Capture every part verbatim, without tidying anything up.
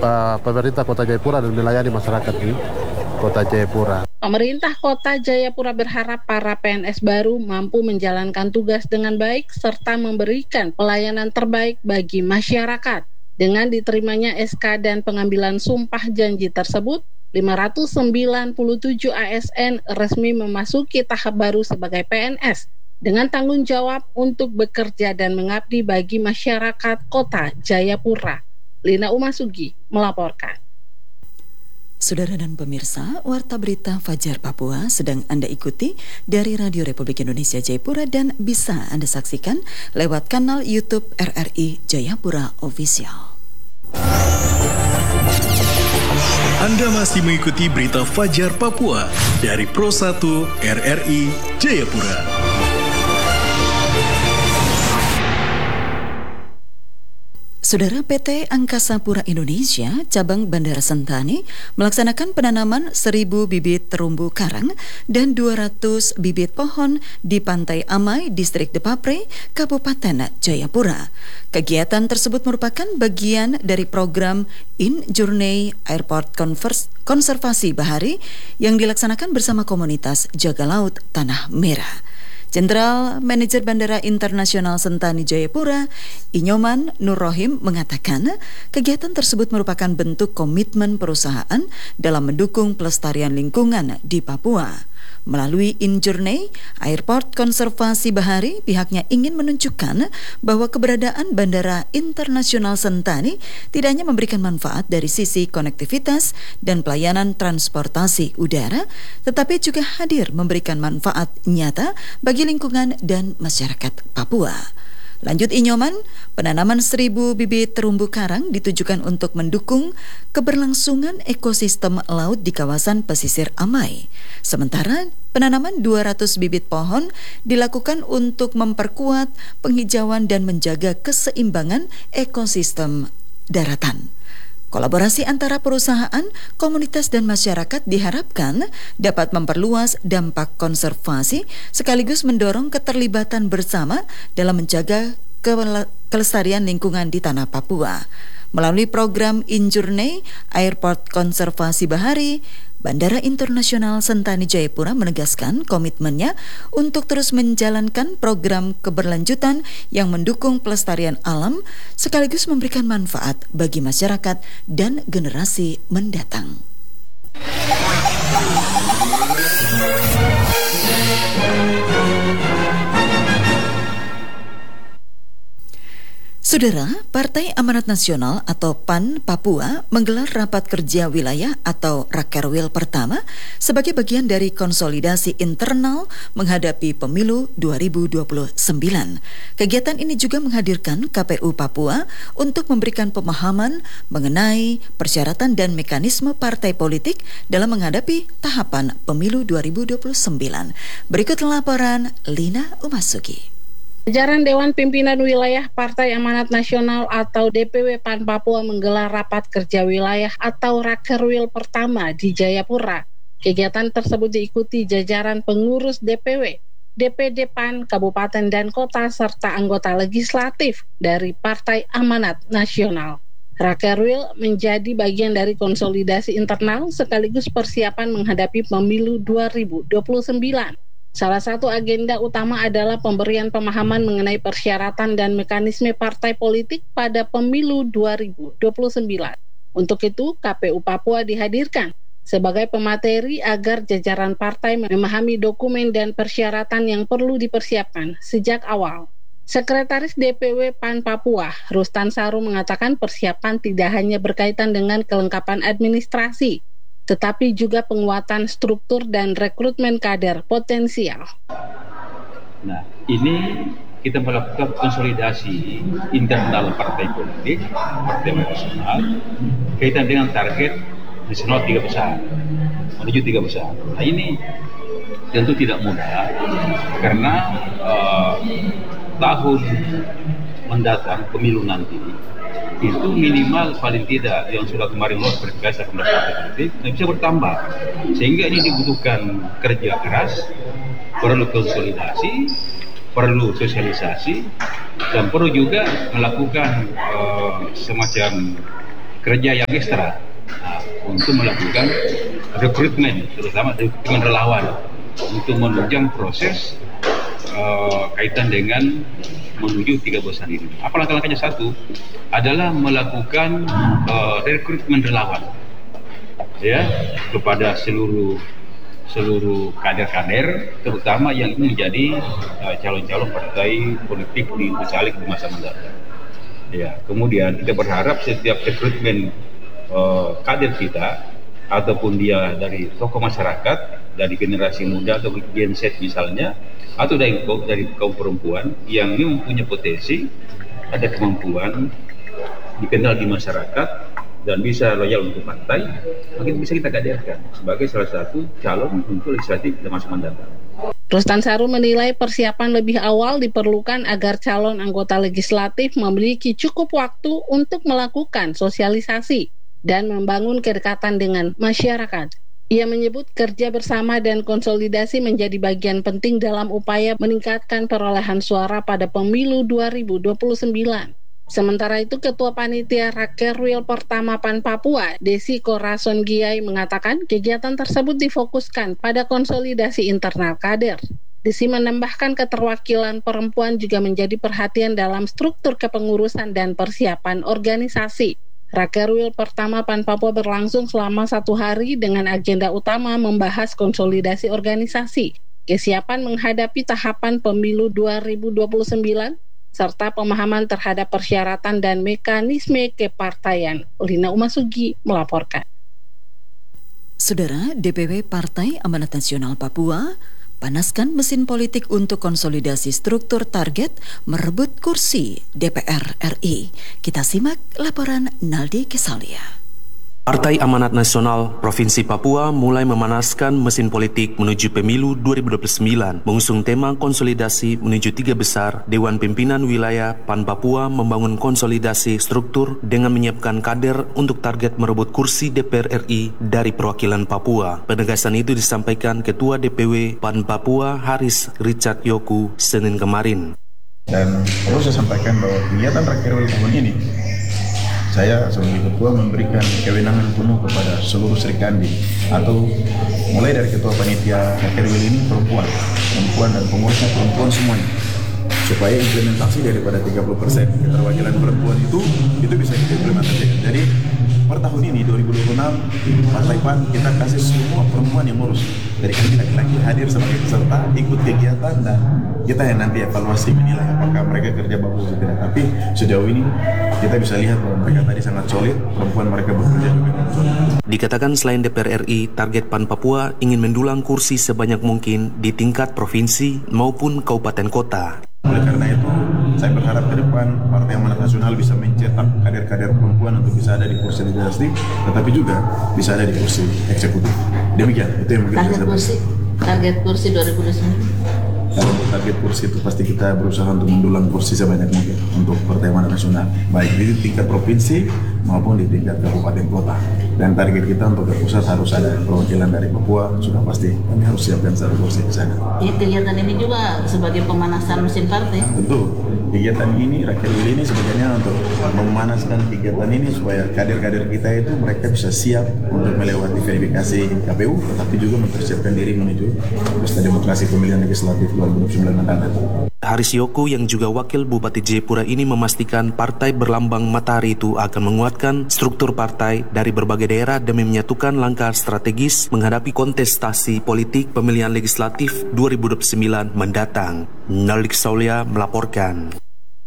uh, pemerintah Kota Jayapura dan melayani masyarakat di Kota Jayapura. Pemerintah Kota Jayapura berharap para P N S baru mampu menjalankan tugas dengan baik serta memberikan pelayanan terbaik bagi masyarakat. Dengan diterimanya S K dan pengambilan sumpah janji tersebut, lima ratus sembilan puluh tujuh A S N resmi memasuki tahap baru sebagai P N S dengan tanggung jawab untuk bekerja dan mengabdi bagi masyarakat Kota Jayapura. Lina Umasugi melaporkan. Saudara dan pemirsa, Warta Berita Fajar Papua sedang Anda ikuti dari Radio Republik Indonesia Jayapura dan bisa Anda saksikan lewat kanal YouTube R R I Jayapura Official. Anda masih mengikuti Berita Fajar Papua dari Pro satu R R I Jayapura. Saudara, P T Angkasa Pura Indonesia Cabang Bandara Sentani melaksanakan penanaman seribu bibit terumbu karang dan dua ratus bibit pohon di Pantai Amai, Distrik Depapre, Kabupaten Jayapura. Kegiatan tersebut merupakan bagian dari program In Journey Airport Konservasi Bahari yang dilaksanakan bersama komunitas Jaga Laut Tanah Merah. Jenderal Manajer Bandara Internasional Sentani Jayapura, Inyoman Nur Rohim, mengatakan kegiatan tersebut merupakan bentuk komitmen perusahaan dalam mendukung pelestarian lingkungan di Papua. Melalui In Journey Airport Konservasi Bahari, pihaknya ingin menunjukkan bahwa keberadaan Bandara Internasional Sentani tidak hanya memberikan manfaat dari sisi konektivitas dan pelayanan transportasi udara, tetapi juga hadir memberikan manfaat nyata bagi lingkungan dan masyarakat Papua. Lanjut Inyoman, penanaman seribu bibit terumbu karang ditujukan untuk mendukung keberlangsungan ekosistem laut di kawasan pesisir Amai. Sementara penanaman dua ratus bibit pohon dilakukan untuk memperkuat penghijauan dan menjaga keseimbangan ekosistem daratan. Kolaborasi antara perusahaan, komunitas, dan masyarakat diharapkan dapat memperluas dampak konservasi sekaligus mendorong keterlibatan bersama dalam menjaga kelestarian lingkungan di tanah Papua. Melalui program In Journey Airport Konservasi Bahari, Bandara Internasional Sentani Jayapura menegaskan komitmennya untuk terus menjalankan program keberlanjutan yang mendukung pelestarian alam sekaligus memberikan manfaat bagi masyarakat dan generasi mendatang. Saudara, Partai Amanat Nasional atau P A N Papua menggelar rapat kerja wilayah atau Rakerwil pertama sebagai bagian dari konsolidasi internal menghadapi pemilu dua ribu dua puluh sembilan. Kegiatan ini juga menghadirkan K P U Papua untuk memberikan pemahaman mengenai persyaratan dan mekanisme partai politik dalam menghadapi tahapan pemilu dua ribu dua puluh sembilan. Berikut laporan Lina Umasugi. Jajaran Dewan Pimpinan Wilayah Partai Amanat Nasional atau D P W P A N Papua menggelar rapat kerja wilayah atau Rakerwil pertama di Jayapura. Kegiatan tersebut diikuti jajaran pengurus D P W, D P D P A N, Kabupaten dan Kota, serta anggota legislatif dari Partai Amanat Nasional. Rakerwil menjadi bagian dari konsolidasi internal sekaligus persiapan menghadapi pemilu dua ribu dua puluh sembilan. Salah satu agenda utama adalah pemberian pemahaman mengenai persyaratan dan mekanisme partai politik pada pemilu dua ribu dua puluh sembilan. Untuk itu, K P U Papua dihadirkan sebagai pemateri agar jajaran partai memahami dokumen dan persyaratan yang perlu dipersiapkan sejak awal. Sekretaris D P W P A N Papua, Rustan Saru, mengatakan persiapan tidak hanya berkaitan dengan kelengkapan administrasi, tetapi juga penguatan struktur dan rekrutmen kader potensial. Nah, ini kita melakukan konsolidasi internal partai politik, partai nasional, kaitan dengan target nasional tiga besar, menuju tiga besar. Nah, ini tentu tidak mudah, karena uh, tahun mendatang, pemilu nanti, itu minimal paling tidak yang sudah kemarin lolos verifikasi pendaftaran politik bisa bertambah, sehingga ini dibutuhkan kerja keras, perlu konsolidasi, perlu sosialisasi, dan perlu juga melakukan uh, semacam kerja yang ekstra nah, untuk melakukan rekrutmen, terutama rekrutmen relawan untuk menunjang proses uh, kaitan dengan menuju tiga besar ini. Apa langkah-langkahnya? Satu adalah melakukan uh, rekrutmen relawan ya kepada seluruh seluruh kader-kader, terutama yang menjadi uh, calon-calon partai politik di caleg di masa mendatang. Ya, kemudian kita berharap setiap rekrutmen uh, kader kita, ataupun dia dari tokoh masyarakat, dari generasi muda atau Gen Z misalnya, atau dari dari kaum perempuan yang mempunyai potensi, ada kemampuan, dikenal di masyarakat, dan bisa loyal untuk partai, mungkin bisa kita kaderkan sebagai salah satu calon untuk legislatif di masa mendatang. Rustan Saru menilai persiapan lebih awal diperlukan agar calon anggota legislatif memiliki cukup waktu untuk melakukan sosialisasi dan membangun kedekatan dengan masyarakat. Ia menyebut kerja bersama dan konsolidasi menjadi bagian penting dalam upaya meningkatkan perolehan suara pada pemilu dua ribu dua puluh sembilan. Sementara itu, Ketua Panitia Rakerwil Pertama P A N Papua, Desi Corazon Giai, mengatakan kegiatan tersebut difokuskan pada konsolidasi internal kader. Desi menambahkan keterwakilan perempuan juga menjadi perhatian dalam struktur kepengurusan dan persiapan organisasi. Rakerwil Pertama P A N Papua berlangsung selama satu hari dengan agenda utama membahas konsolidasi organisasi, kesiapan menghadapi tahapan pemilu dua ribu dua puluh sembilan, serta pemahaman terhadap persyaratan dan mekanisme kepartaian. Lina Umasugi melaporkan. Saudara, D P W Partai Amanat Nasional Papua panaskan mesin politik untuk konsolidasi struktur target merebut kursi D P R R I. Kita simak laporan Naldi Kesalia. Partai Amanat Nasional Provinsi Papua mulai memanaskan mesin politik menuju pemilu dua ribu dua puluh sembilan, mengusung tema konsolidasi menuju tiga besar. Dewan Pimpinan Wilayah P A N Papua membangun konsolidasi struktur dengan menyiapkan kader untuk target merebut kursi D P R R I dari perwakilan Papua. Penegasan itu disampaikan Ketua D P W P A N Papua Haris Richard Yoku Senin kemarin. Dan perlu saya sampaikan bahwa kegiatan Rakerwil tahun ini, saya sebagai ketua memberikan kewenangan penuh kepada seluruh serikandi atau mulai dari ketua panitia Rakerwil ini perempuan, perempuan dan pengurusnya perempuan semuanya, supaya implementasi daripada tiga puluh persen keterwakilan perempuan itu itu bisa kita implementasikan. Jadi per tahun ini dua ribu dua puluh enam Partai P A N kita kasih semua perempuan yang ngurus, dari kami laki-laki hadir sebagai peserta, ikut kegiatan, dan kita yang nanti evaluasi menilai apakah mereka kerja bagus atau tidak. Tapi sejauh ini kita bisa lihat bahwa mereka tadi sangat solid, perempuan mereka bekerja juga solid. Dikatakan selain D P R R I, target P A N Papua ingin mendulang kursi sebanyak mungkin di tingkat provinsi maupun kabupaten kota. Oleh karena itu, saya berharap ke depan Partai Amanat Nasional bisa mencetak kader-kader perempuan untuk bisa ada di kursi legislatif, tetapi juga bisa ada di kursi eksekutif. Demikian, itu yang mungkin target kursi, target kursi dua ribu dua puluh sembilan. Kalau untuk target kursi itu pasti kita berusaha untuk mendulang kursi sebanyak mungkin untuk Partai Amanat Nasional, baik di tingkat provinsi maupun di tingkat kabupaten kota. Dan target kita untuk ke pusat harus ada perwakilan dari Papua, sudah pasti kami harus siapkan satu kursi di sana. Ya, kegiatan ini juga sebagai pemanasan mesin partai. Tentu, kegiatan ini, Rakerwil ini sebenarnya untuk memanaskan kegiatan ini supaya kader-kader kita itu mereka bisa siap untuk melewati verifikasi K P U, tetapi juga mempersiapkan diri menuju pesta demokrasi pemilihan legislatif dua ribu dua puluh sembilan mendatang. Haris Yoku yang juga wakil Bupati Jayapura ini memastikan partai berlambang matahari itu akan menguatkan struktur partai dari berbagai daerah demi menyatukan langkah strategis menghadapi kontestasi politik pemilihan legislatif dua ribu dua puluh sembilan mendatang. Nalik Saulia melaporkan.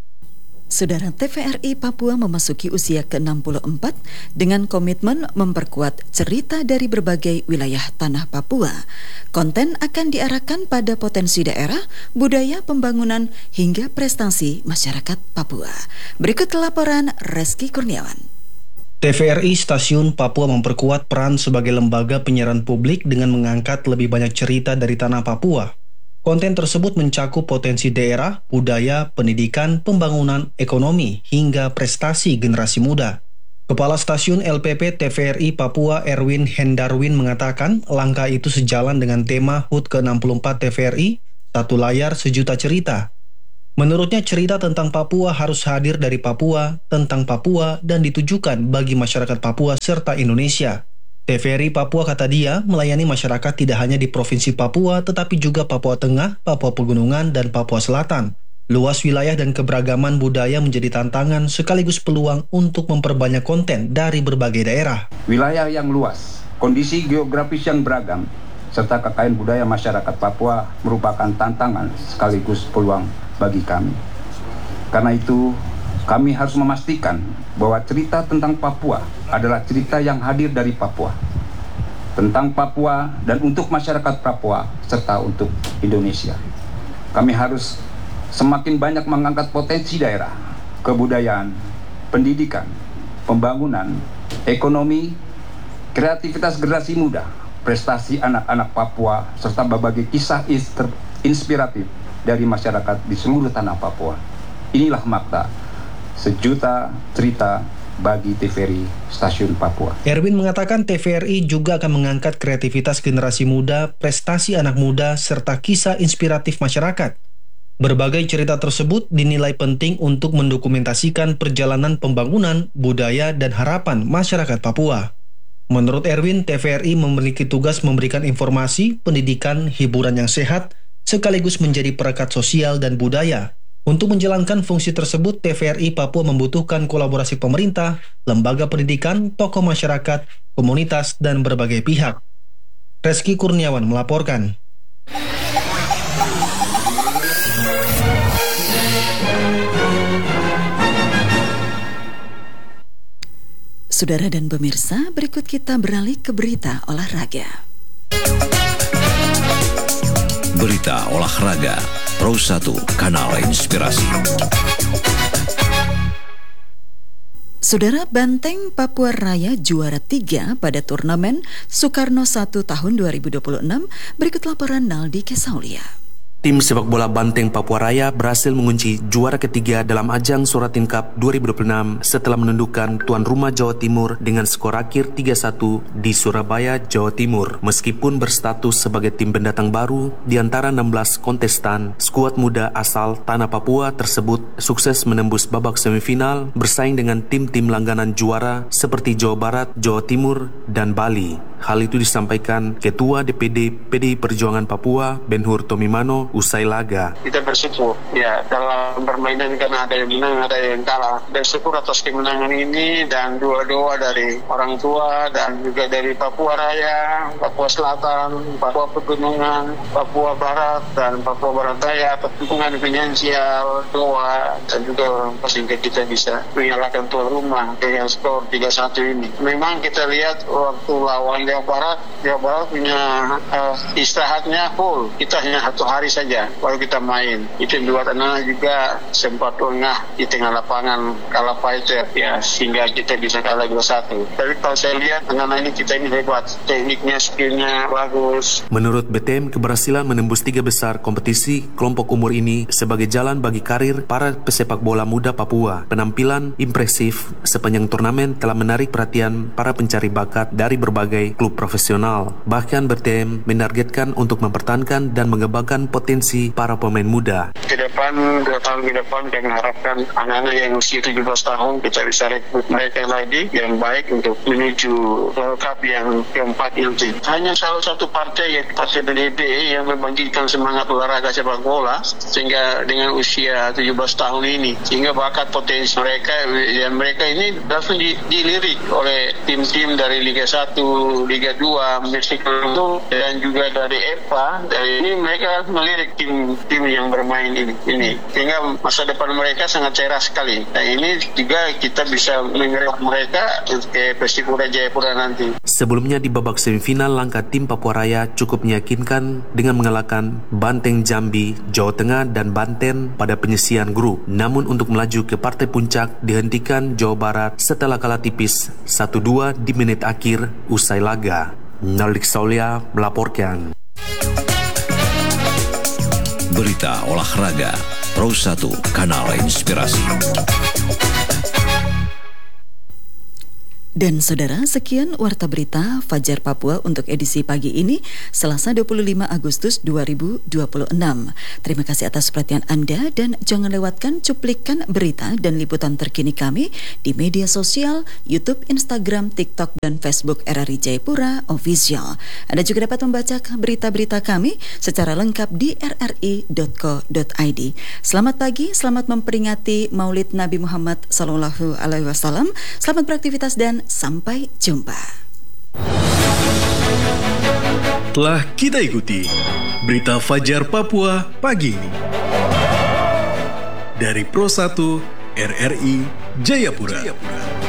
Saudara, T V R I Papua memasuki usia ke enam puluh empat dengan komitmen memperkuat cerita dari berbagai wilayah tanah Papua. Konten akan diarahkan pada potensi daerah, budaya, pembangunan, hingga prestasi masyarakat Papua. Berikut laporan Reski Kurniawan. T V R I Stasiun Papua memperkuat peran sebagai lembaga penyiaran publik dengan mengangkat lebih banyak cerita dari tanah Papua. Konten tersebut mencakup potensi daerah, budaya, pendidikan, pembangunan, ekonomi, hingga prestasi generasi muda. Kepala Stasiun L P P T V R I Papua Erwin Hendarwin mengatakan langkah itu sejalan dengan tema H U T ke enam puluh empat T V R I, Satu Layar Sejuta Cerita. Menurutnya cerita tentang Papua harus hadir dari Papua, tentang Papua, dan ditujukan bagi masyarakat Papua serta Indonesia. T V R I Papua, kata dia, melayani masyarakat tidak hanya di Provinsi Papua, tetapi juga Papua Tengah, Papua Pegunungan, dan Papua Selatan. Luas wilayah dan keberagaman budaya menjadi tantangan sekaligus peluang untuk memperbanyak konten dari berbagai daerah. Wilayah yang luas, kondisi geografis yang beragam, serta kekayaan budaya masyarakat Papua merupakan tantangan sekaligus peluang bagi kami. Karena itu, kami harus memastikan bahwa cerita tentang Papua adalah cerita yang hadir dari Papua, tentang Papua dan untuk masyarakat Papua, serta untuk Indonesia. Kami harus semakin banyak mengangkat potensi daerah, kebudayaan, pendidikan, pembangunan, ekonomi, kreativitas generasi muda, prestasi anak-anak Papua, serta berbagai kisah inspiratif dari masyarakat di seluruh tanah Papua. Inilah makna sejuta cerita bagi T V R I Stasiun Papua. Erwin mengatakan T V R I juga akan mengangkat kreativitas generasi muda, prestasi anak muda, serta kisah inspiratif masyarakat. Berbagai cerita tersebut dinilai penting untuk mendokumentasikan perjalanan pembangunan, budaya, dan harapan masyarakat Papua. Menurut Erwin, T V R I memiliki tugas memberikan informasi, pendidikan, hiburan yang sehat, sekaligus menjadi perekat sosial dan budaya. Untuk menjalankan fungsi tersebut, T V R I Papua membutuhkan kolaborasi pemerintah, lembaga pendidikan, tokoh masyarakat, komunitas, dan berbagai pihak. Reski Kurniawan melaporkan. Saudara dan pemirsa, berikut kita beralih ke berita olahraga. Berita olahraga Pro satu Kanal Inspirasi. Saudara, Banteng Papua Raya juara tiga pada turnamen Soekarno satu tahun dua ribu dua puluh enam. Berikut laporan Naldi Kesaulia. Tim sepak bola Banteng Papua Raya berhasil mengunci juara ketiga dalam ajang Suratin Cup dua ribu dua puluh enam setelah menundukkan tuan rumah Jawa Timur dengan skor akhir tiga satu di Surabaya, Jawa Timur. Meskipun berstatus sebagai tim pendatang baru, di antara enam belas kontestan, skuad muda asal tanah Papua tersebut sukses menembus babak semifinal bersaing dengan tim-tim langganan juara seperti Jawa Barat, Jawa Timur, dan Bali. Hal itu disampaikan Ketua D P D P D I Perjuangan Papua, Ben-Hur Tomimano, usai laga. Kita bersyukur ya dalam permainan karena ada yang menang, ada yang kalah. Bersyukur atas kemenangan ini dan doa-doa dari orang tua dan juga dari Papua Raya, Papua Selatan, Papua Pegunungan, Papua Barat dan Papua Barat Daya atas dukungan finansial, doa dan juga sehingga kita bisa menyalakan tuan rumah dengan skor tiga satu ini. Memang kita lihat waktu lawan Jawa Barat, Jawa Barat punya uh, istirahatnya full. Kita hanya satu hari saja baru kita main. Itu dua anak juga sempat lengah di tengah lapangan kalah fighter ya sehingga kita bisa kalah dua satu. Tapi kalau saya lihat anak-anak ini kita ini hebat, tekniknya, skillnya bagus. Menurut B T M, keberhasilan menembus tiga besar kompetisi kelompok umur ini sebagai jalan bagi karir para pesepak bola muda Papua. Penampilan impresif sepanjang turnamen telah menarik perhatian para pencari bakat dari berbagai klub profesional. Bahkan B T M menargetkan untuk mempertahankan dan mengembangkan potensi para pemain muda. Ke depan, dua tahun ke depan, kita mengharapkan anak-anak yang usia tujuh belas tahun kita bisa rekrut mereka lagi yang baik untuk menuju World Cup yang keempat nanti. Hanya salah satu partai, yaitu Partai P D I P yang membangkitkan semangat olahraga sepak bola sehingga dengan usia tujuh belas tahun ini, sehingga bakat potensi mereka dan mereka ini langsung di, dilirik oleh tim-tim dari Liga satu, Liga dua, Meksiko dan juga dari E P A. Dari ini mereka melirik tim-tim yang bermain ini, ini. Sehingga masa depan mereka sangat cerah sekali. Dan ini juga kita bisa mengerak mereka ke Persipura Jayapura nanti. Sebelumnya di babak semifinal, langkah tim Papua Raya cukup meyakinkan dengan mengalahkan Banteng Jambi, Jawa Tengah, dan Banten pada penyisian grup. Namun untuk melaju ke partai puncak dihentikan Jawa Barat setelah kalah tipis satu dua di menit akhir usai laga. Naldi Saulia melaporkan. Berita olahraga Pro satu Kanal Inspirasi. Dan saudara, sekian Warta Berita Fajar Papua untuk edisi pagi ini, Selasa dua puluh lima Agustus dua ribu dua puluh enam. Terima kasih atas perhatian Anda dan jangan lewatkan cuplikan berita dan liputan terkini kami di media sosial, YouTube, Instagram, TikTok, dan Facebook R R I Jayapura Official. Anda juga dapat membaca berita-berita kami secara lengkap di r r i dot co dot i d. Selamat pagi, selamat memperingati Maulid Nabi Muhammad sallallahu alaihi wasallam. Selamat beraktivitas dan sampai jumpa. Telah kita ikuti Berita Fajar Papua pagi ini dari Pro satu R R I Jayapura.